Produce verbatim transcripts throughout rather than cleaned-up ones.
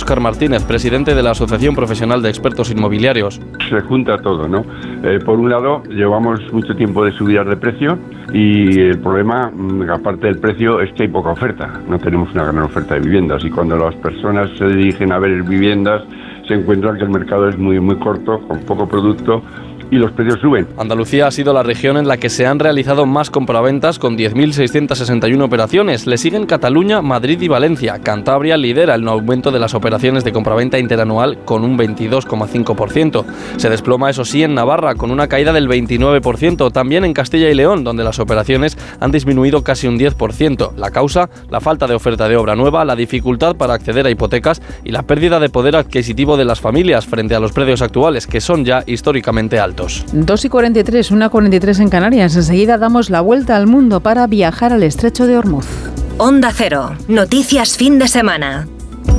Óscar Martínez, presidente de la Asociación Profesional de Expertos Inmobiliarios. Se junta todo, ¿no? Eh, por un lado, llevamos mucho tiempo de subidas de precio y el problema, aparte del precio, es que hay poca oferta. No tenemos una gran oferta de viviendas y cuando las personas se dirigen a ver viviendas, se encuentran que el mercado es muy, muy corto, con poco producto, y los precios suben. Andalucía ha sido la región en la que se han realizado más compraventas con diez mil seiscientas sesenta y uno operaciones. Le siguen Cataluña, Madrid y Valencia. Cantabria lidera el aumento de las operaciones de compraventa interanual con un veintidós coma cinco por ciento. Se desploma, eso sí, en Navarra con una caída del veintinueve por ciento. También en Castilla y León, donde las operaciones han disminuido casi un diez por ciento. La causa, la falta de oferta de obra nueva, la dificultad para acceder a hipotecas y la pérdida de poder adquisitivo de las familias frente a los precios actuales, que son ya históricamente altos. dos y cuarenta y tres, una cuarenta y tres en Canarias. Enseguida damos la vuelta al mundo para viajar al estrecho de Hormuz. Onda Cero. Noticias fin de semana.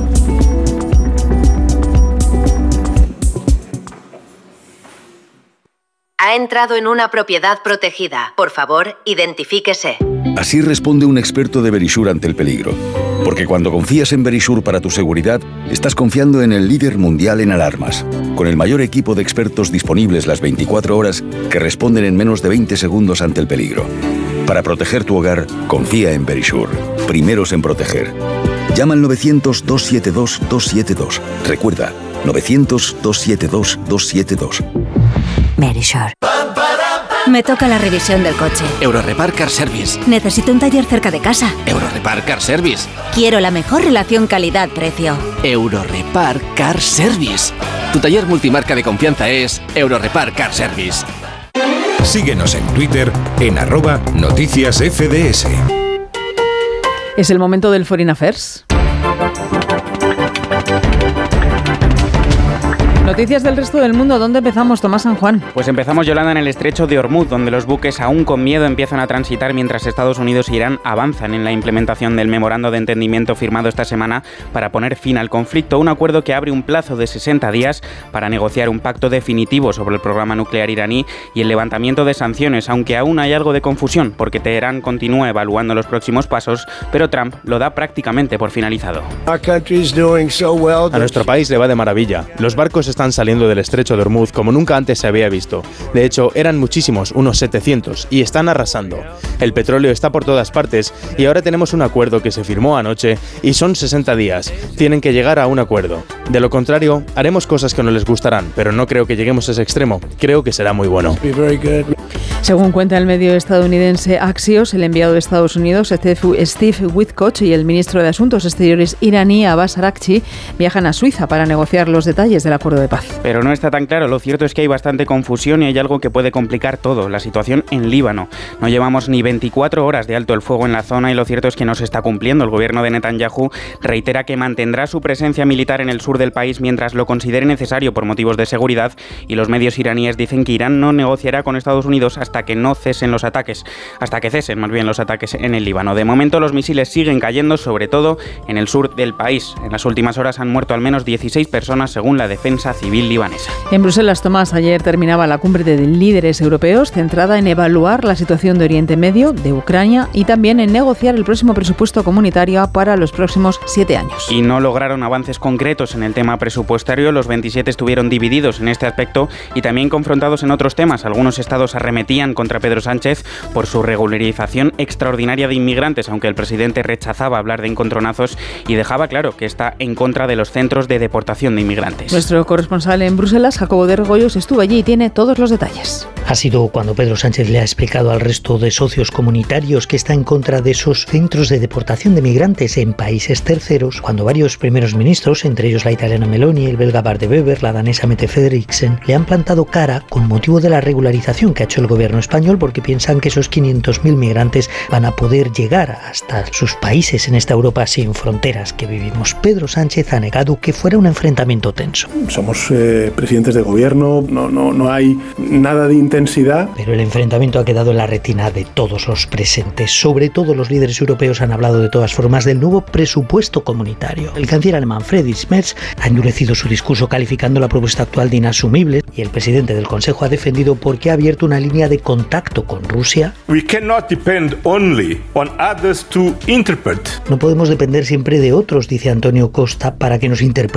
Ha entrado en una propiedad protegida. Por favor, identifíquese. Así responde un experto de Verisure ante el peligro. Porque cuando confías en Verisure para tu seguridad, estás confiando en el líder mundial en alarmas, con el mayor equipo de expertos disponibles las veinticuatro horas que responden en menos de veinte segundos ante el peligro. Para proteger tu hogar, confía en Verisure. Primeros en proteger. Llama al novecientos, dos siete dos, dos siete dos. Recuerda, novecientos, dos siete dos, dos siete dos. Verisure. Me toca la revisión del coche. Eurorepar Car Service. Necesito un taller cerca de casa. Eurorepar Car Service. Quiero la mejor relación calidad-precio. Eurorepar Car Service. Tu taller multimarca de confianza es Eurorepar Car Service. Síguenos en Twitter en arroba noticias F D S. Es el momento del Foreign Affairs. Noticias del resto del mundo. ¿Dónde empezamos, Tomás San Juan? Pues empezamos, Yolanda, en el estrecho de Hormuz, donde los buques aún con miedo empiezan a transitar mientras Estados Unidos e Irán avanzan en la implementación del memorando de entendimiento firmado esta semana para poner fin al conflicto. Un acuerdo que abre un plazo de sesenta días para negociar un pacto definitivo sobre el programa nuclear iraní y el levantamiento de sanciones, aunque aún hay algo de confusión, porque Teherán continúa evaluando los próximos pasos, pero Trump lo da prácticamente por finalizado. A nuestro país le va de maravilla. Los barcos están están saliendo del estrecho de Hormuz como nunca antes se había visto. De hecho, eran muchísimos, unos setecientos, y están arrasando. El petróleo está por todas partes y ahora tenemos un acuerdo que se firmó anoche y son sesenta días. Tienen que llegar a un acuerdo. De lo contrario, haremos cosas que no les gustarán, pero no creo que lleguemos a ese extremo. Creo que será muy bueno. Según cuenta el medio estadounidense Axios, el enviado de Estados Unidos, Steve Witkoff, y el ministro de Asuntos Exteriores iraní, Abbas Araghchi, viajan a Suiza para negociar los detalles del acuerdo de paz. Pero no está tan claro. Lo cierto es que hay bastante confusión y hay algo que puede complicar todo: la situación en Líbano. No llevamos ni veinticuatro horas de alto el fuego en la zona y lo cierto es que no se está cumpliendo. El gobierno de Netanyahu reitera que mantendrá su presencia militar en el sur del país mientras lo considere necesario por motivos de seguridad, y los medios iraníes dicen que Irán no negociará con Estados Unidos hasta que no cesen los ataques, hasta que cesen más bien los ataques en el Líbano. De momento los misiles siguen cayendo, sobre todo en el sur del país. En las últimas horas han muerto al menos dieciséis personas según la defensa civil libanesa. En Bruselas, Tomás, ayer terminaba la cumbre de líderes europeos centrada en evaluar la situación de Oriente Medio, de Ucrania y también en negociar el próximo presupuesto comunitario para los próximos siete años. Y no lograron avances concretos en el tema presupuestario. Los veintisiete estuvieron divididos en este aspecto y también confrontados en otros temas. Algunos estados arremetían contra Pedro Sánchez por su regularización extraordinaria de inmigrantes, aunque el presidente rechazaba hablar de encontronazos y dejaba claro que está en contra de los centros de deportación de inmigrantes. Nuestro corresponsal en Bruselas, Jacobo de Regoyos, estuvo allí y tiene todos los detalles. Ha sido cuando Pedro Sánchez le ha explicado al resto de socios comunitarios que está en contra de esos centros de deportación de migrantes en países terceros, cuando varios primeros ministros, entre ellos la italiana Meloni, el belga Bart de Wever, la danesa Mette Frederiksen, le han plantado cara con motivo de la regularización que ha hecho el gobierno español, porque piensan que esos quinientos mil migrantes van a poder llegar hasta sus países en esta Europa sin fronteras que vivimos. Pedro Sánchez ha negado que fuera un enfrentamiento tenso. Somos eh, presidentes de gobierno, no, no, no hay nada de intensidad. Pero el enfrentamiento ha quedado en la retina de todos los presentes. Sobre todo los líderes europeos han hablado de todas formas del nuevo presupuesto comunitario. El canciller alemán Friedrich Merz ha endurecido su discurso calificando la propuesta actual de inasumible, y el presidente del Consejo ha defendido porque ha abierto una línea de contacto con Rusia. We cannot depend only on others to interpret. No podemos depender siempre de otros, dice Antonio Costa, para que nos interpreten